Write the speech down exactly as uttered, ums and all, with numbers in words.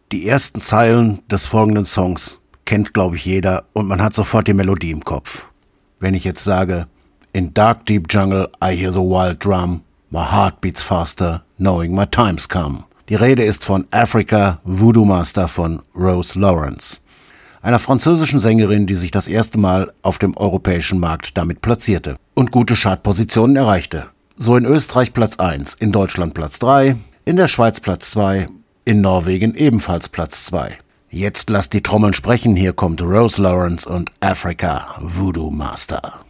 Die ersten Zeilen des folgenden Songs kennt, glaube ich, jeder und man hat sofort die Melodie im Kopf. Wenn ich jetzt sage, in dark deep jungle I hear the wild drum, my heart beats faster, knowing my time's come. Die Rede ist von Africa, Voodoo Master von Rose Lawrence, einer französischen Sängerin, die sich das erste Mal auf dem europäischen Markt damit platzierte und gute Chartpositionen erreichte. So in Österreich Platz eins, in Deutschland Platz drei, in der Schweiz Platz zwei, in Norwegen ebenfalls Platz zwei. Jetzt lasst die Trommeln sprechen, hier kommt Rose Lawrence und Africa, Voodoo Master.